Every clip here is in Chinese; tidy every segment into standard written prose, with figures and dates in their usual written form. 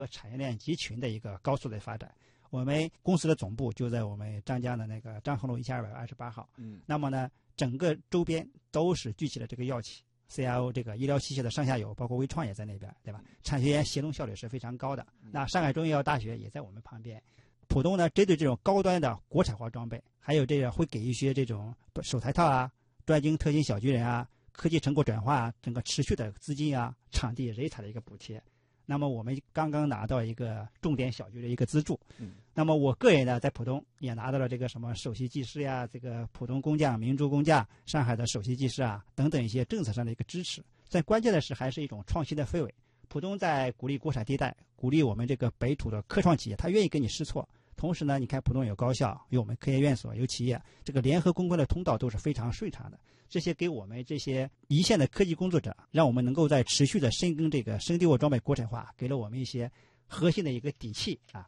产业链集群的一个高速的发展。我们公司的总部就在我们张江的那个张衡路1228号。那么呢，整个周边都是聚集了这个药企、CRO 这个医疗器械的上下游，包括微创也在那边，对吧？产学研协同效率是非常高的。那上海中医药大学也在我们旁边。浦东呢，针对这种高端的国产化装备，还有这个会给一些这种手台套啊、专精特精小巨人啊、科技成果转化啊，整个持续的资金啊、场地人才的一个补贴。那么我们刚刚拿到一个重点小区的一个资助。那么我个人呢，在浦东也拿到了这个什么首席技师呀、这个浦东工匠、明珠工匠、上海的首席技师啊等等一些政策上的一个支持。最关键的是还是一种创新的氛围。浦东在鼓励国产地带，鼓励我们这个北土的科创企业，他愿意跟你试错。同时呢，你看浦东有高校，有我们科研院所，有企业，这个联合攻关的通道都是非常顺畅的。这些给我们这些一线的科技工作者，让我们能够在持续的深耕这个生地沃装备国产化，给了我们一些核心的一个底气啊。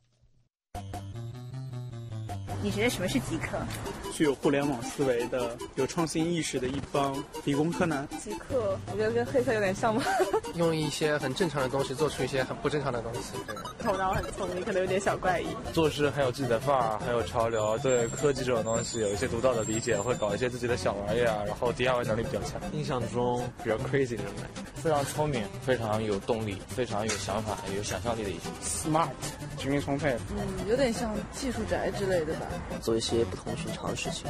你觉得什么是极客？ 具有互联网思维的、有创新意识的一帮理工科男。 极客，我觉得跟黑客有点像吗？ 用一些很正常的东西做出一些很不正常的东西。 头脑很聪明，可能有点小怪异。 做事很有自己的范儿，很有潮流，对科技这种东西有一些独到的理解，会搞一些自己的小玩意啊，然后 DIY 能力比较强。 印象中比较 crazy 的人， 非常聪明，非常有动力，非常有想法、有想象力的一些 smart， 精力充沛。 有点像技术宅之类的吧。 做一些不同寻常的事情。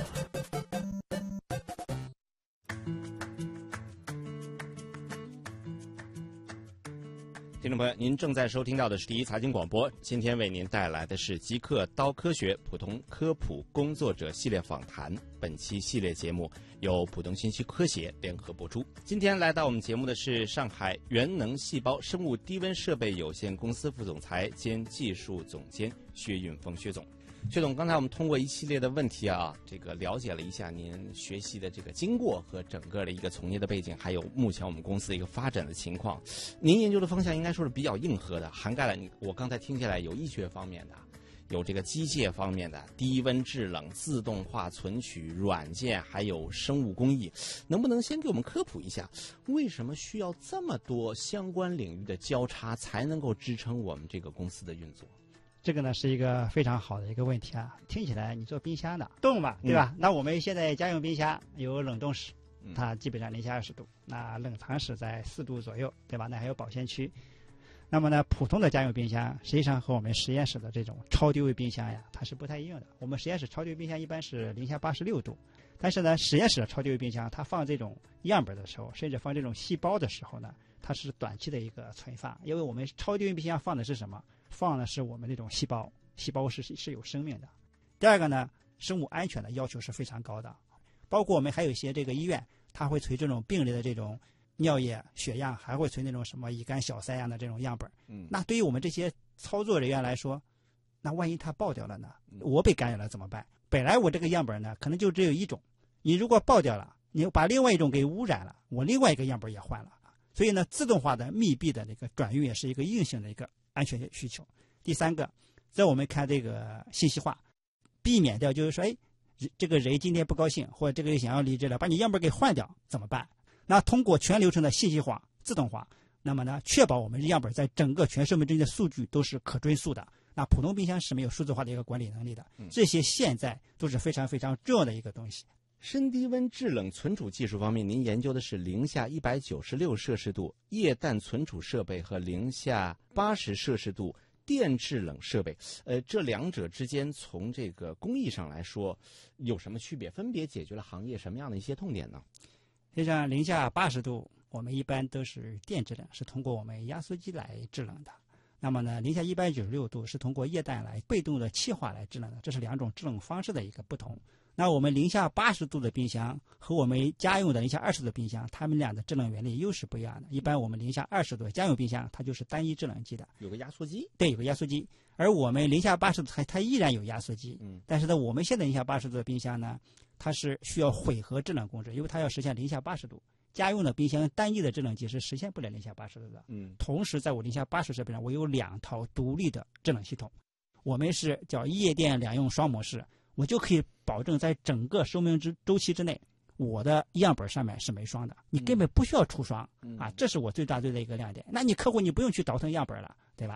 听众朋友，您正在收听到的是第一财经广播，今天为您带来的是极客刀科学普通科普工作者系列访谈。本期系列节目由浦东信息科协联合播出。今天来到我们节目的是上海元能细胞生物低温设备有限公司副总裁兼技术总监薛运峰薛总。薛总，刚才我们通过一系列的问题啊，这个了解了一下您学习的这个经过和整个的一个从业的背景，还有目前我们公司的一个发展的情况。您研究的方向应该说是比较硬核的，涵盖了我刚才听下来有医学方面的，有这个机械方面的，低温制冷、自动化存取、软件，还有生物工艺。能不能先给我们科普一下，为什么需要这么多相关领域的交叉，才能够支撑我们这个公司的运作？ 这个呢是一个非常好的一个问题啊！听起来你做冰箱的冻嘛，对吧？那我们现在家用冰箱有冷冻室，它基本上零下20度，那冷藏室在4度左右，对吧？那还有保鲜区。那么呢，普通的家用冰箱实际上和我们实验室的这种超低温冰箱呀，它是不太一样的。我们实验室超低温冰箱一般是零下86度，但是呢，实验室的超低温冰箱它放这种样本的时候，甚至放这种细胞的时候呢，它是短期的一个存放，因为我们超低温冰箱放的是什么？放的是我们这种细胞，细胞是有生命的。第二个呢，生物安全的要求是非常高的，包括我们还有一些这个医院，它会存这种病人的这种尿液、血样，还会存那种什么乙肝、小三样的这种样本。那对于我们这些操作人员来说，那万一它爆掉了呢？我被感染了怎么办？本来我这个样本呢，可能就只有一种，你如果爆掉了，你把另外一种给污染了，我另外一个样本也换了。所以呢，自动化的密闭的那个转运也是一个硬性的一个安全需求。第三个，在我们看这个信息化，避免掉就是说，这个人今天不高兴，或者这个人想要离职了，把你样本给换掉怎么办？那通过全流程的信息化、自动化，那么呢，确保我们样本在整个全生命周期的数据都是可追溯的。那普通冰箱是没有数字化的一个管理能力的，这些现在都是非常非常重要的一个东西。 深低温制冷存储技术方面，您研究的是零下196摄氏度液氮存储设备和零下80摄氏度电制冷设备。这两者之间从这个工艺上来说有什么区别？分别解决了行业什么样的一些痛点呢？ 实际上，零下80度我们一般都是电制冷，是通过我们压缩机来制冷的。那么呢，零下196度是通过液氮来被动的气化来制冷的，这是两种制冷方式的一个不同。那我们零下80度的冰箱和我们家用的零下20度的冰箱，它们俩的制冷原理又是不一样的。一般我们零下20度的家用冰箱，它就是单一制冷机的， 有个压缩机。 对，有个压缩机。而我们零下80度它依然有压缩机，但是呢，我们现在零下80度的冰箱呢，它是需要混合制冷工制，因为它要实现零下80度。家用的冰箱单一的制冷机是实现不了零下80度的。同时在我零下80设备上，我有2套独立的制冷系统，我们是叫液电两用双模式，我就可以保证在整个生命周期之内，我的样本上面是没霜的，你根本不需要出霜啊，这是我最大的一个亮点。那你客户你不用去倒腾样本了，对吧？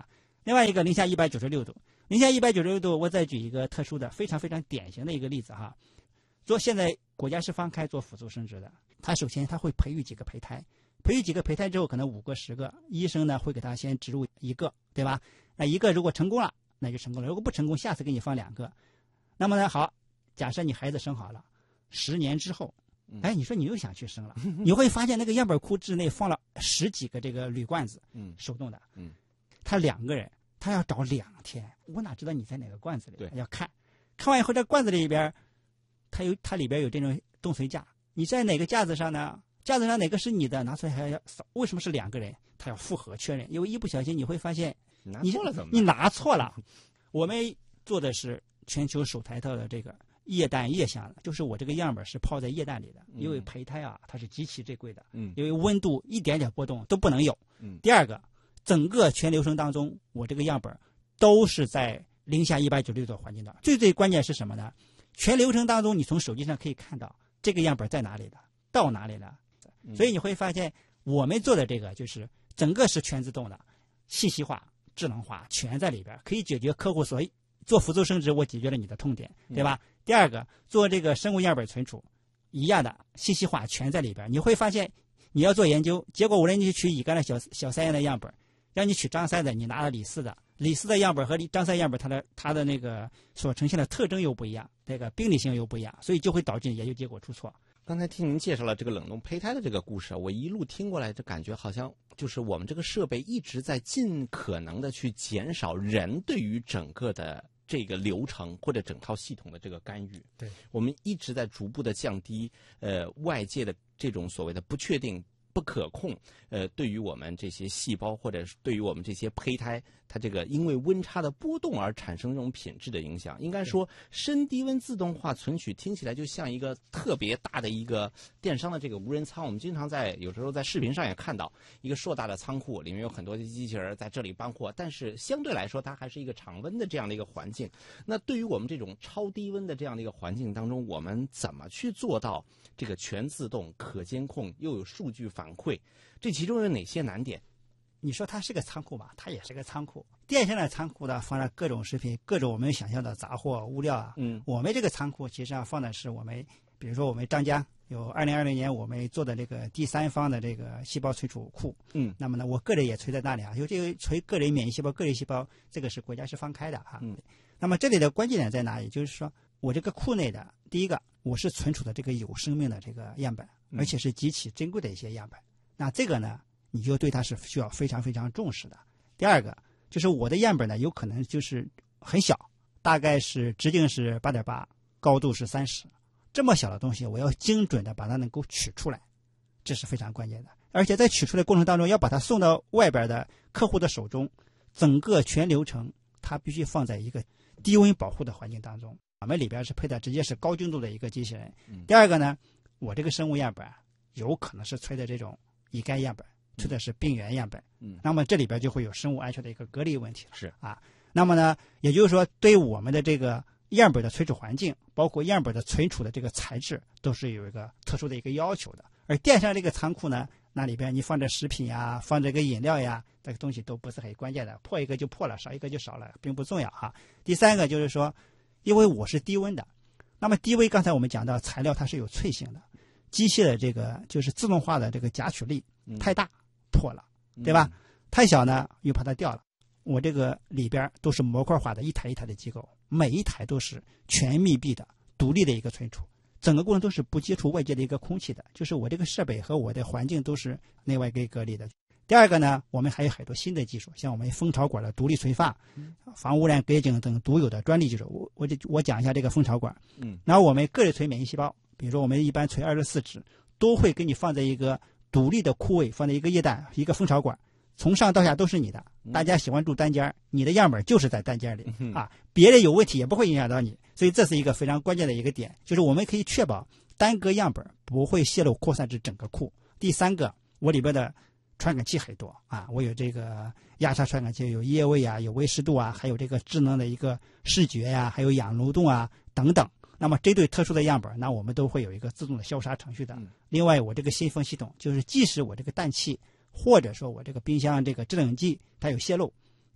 另外一个零下196度，零下196度，我再举一个特殊的、非常非常典型的一个例子哈。现在国家是放开做辅助生殖的，他首先他会培育几个胚胎，培育几个胚胎之后，可能5个10个，医生呢会给他先植入1个，对吧？那1个如果成功了，那就成功了；如果不成功，下次给你放2个。那么呢，好，假设你孩子生好了，10年之后，哎，你说你又想去生了，你会发现那个样本库置内放了10几个这个铝罐子，手动的，他2个人，他要找2天，我哪知道你在哪个罐子里？对，要看完以后，这罐子里边，它里边有这种动髓架，你在哪个架子上呢？架子上哪个是你的，拿出来还要扫。为什么是2个人？他要复核确认，因为一不小心你会发现你拿错了。我们做的是全球首台的这个液氮液相的，就是我这个样本是泡在液氮里的，因为胚胎啊它是极其珍贵的，因为温度一点点波动都不能有。第二个，整个全流程当中，我这个样本都是在零下196度环境的。最关键是什么呢？全流程当中，你从手机上可以看到这个样本在哪里的，到哪里了。所以你会发现，我们做的这个就是整个是全自动的，信息化、智能化全在里边，可以解决客户所做辅助生殖，我解决了你的痛点，对吧？第二个，做这个生物样本存储，一样的信息化全在里边。你会发现，你要做研究，结果我让你取乙肝的小3样的样本，让你取张3的，你拿了李4的。李4的样本和张3样本，它的那个所呈现的特征又不一样，这个病理性又不一样，所以就会导致研究结果出错。 刚才听您介绍了这个冷冻胚胎的这个故事，我一路听过来，就感觉好像就是我们这个设备一直在尽可能的去减少人对于整个的这个流程或者整套系统的这个干预。 对，我们一直在逐步的降低外界的这种所谓的不确定、不可控，对于我们这些细胞或者对于我们这些胚胎，它这个因为温差的波动而产生这种品质的影响。应该说，深低温自动化存取听起来就像一个特别大的一个电商的这个无人仓。我们经常有时候在视频上也看到一个硕大的仓库，里面有很多的机器人在这里搬货，但是相对来说，它还是一个常温的这样的一个环境。那对于我们这种超低温的这样的一个环境当中，我们怎么去做到这个全自动、可监控又有数据反馈？这其中有哪些难点？ 你说它是个仓库吧，它也是个仓库。电商的仓库呢，放了各种食品，各种我们想象的杂货物料啊。我们这个仓库其实上放的是我们，比如说我们张家有2020年我们做的这个第3方的这个细胞存储库。那么呢，我个人也存在那里啊，有这个存个人免疫细胞、个人细胞，这个是国家是放开的啊。那么这里的关键点在哪里？就是说我这个库内的第一个，我是存储的这个有生命的这个样本，而且是极其珍贵的一些样本。那这个呢，你就对它是需要非常非常重视的。第二个就是我的样本呢，有可能就是很小，大概是直径是8.8，高度是30，这么小的东西，我要精准的把它能够取出来，这是非常关键的。而且在取出来的过程当中，要把它送到外边的客户的手中，整个全流程它必须放在一个低温保护的环境当中。我们里边是配的直接是高精度的一个机器人。第二个呢，我这个生物样本有可能是存的这种乙肝样本，存的是病原样本。那么这里边就会有生物安全的一个隔离问题了。 是啊， 那么呢，也就是说，对我们的这个样本的存储环境，包括样本的存储的这个材质，都是有一个特殊的一个要求的。而电商这个仓库呢，那里边你放着食品呀，放这个饮料呀，这个东西都不是很关键的，破一个就破了，少一个就少了，并不重要哈。第三个就是说，因为我是低温的，那么低温刚才我们讲到材料它是有脆性的，机械的这个就是自动化的这个夹取力太大破了，对吧？太小呢又怕它掉了。我这个里边都是模块化的，一台一台的机构，每一台都是全密闭的、独立的一个存储，整个过程都是不接触外界的一个空气的，就是我这个设备和我的环境都是内外隔离的。第二个呢，我们还有很多新的技术，像我们蜂巢管的独立存放、防污染隔境等独有的专利技术。我讲一下这个蜂巢管。然后我们个人存免疫细胞，比如说我们一般存24指，都会给你放在一个独立的库位，放在一个液氮、一个蜂巢管，从上到下都是你的。大家喜欢住单间，你的样本就是在单间里啊，别人有问题也不会影响到你。所以这是一个非常关键的一个点，就是我们可以确保单个样本不会泄露扩散至整个库。第三个，我里边的传感器很多啊，我有这个压差传感器，有液位啊，有微湿度啊，还有这个智能的一个视觉呀，还有氧流动啊等等。那么针对特殊的样本，那我们都会有一个自动的消杀程序的。另外，我这个信封系统，就是即使我这个氮气或者说我这个冰箱这个制冷剂它有泄漏，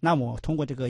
那么通过这个